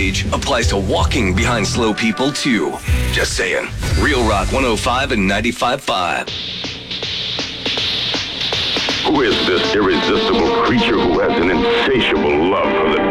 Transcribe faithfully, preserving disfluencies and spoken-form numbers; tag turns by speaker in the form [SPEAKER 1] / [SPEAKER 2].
[SPEAKER 1] age applies to walking behind slow people, too. Just saying. Real Rock one oh five and ninety-five point five.
[SPEAKER 2] Who is this irresistible creature who has an insatiable love for the